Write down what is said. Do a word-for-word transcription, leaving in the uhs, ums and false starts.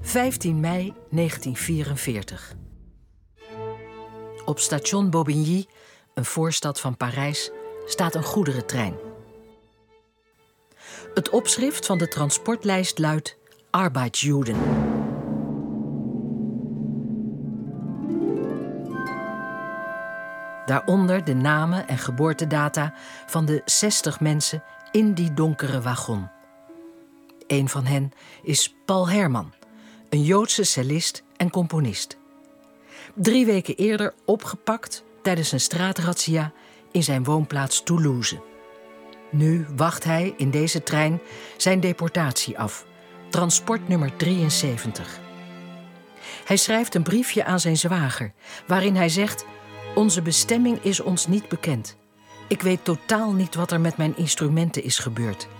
vijftien mei negentien vierenveertig. Op station Bobigny, een voorstad van Parijs, staat een goederentrein. Het opschrift van de transportlijst luidt Arbeitsjuden. Daaronder de namen en geboortedata van de zestig mensen in die donkere wagon. Een van hen is Paul Herman, een Joodse cellist en componist. Drie weken eerder opgepakt tijdens een straatrazzia in zijn woonplaats Toulouse. Nu wacht hij in deze trein zijn deportatie af, transport nummer drieënzeventig. Hij schrijft een briefje aan zijn zwager, waarin hij zegt: onze bestemming is ons niet bekend. Ik weet totaal niet wat er met mijn instrumenten is gebeurd.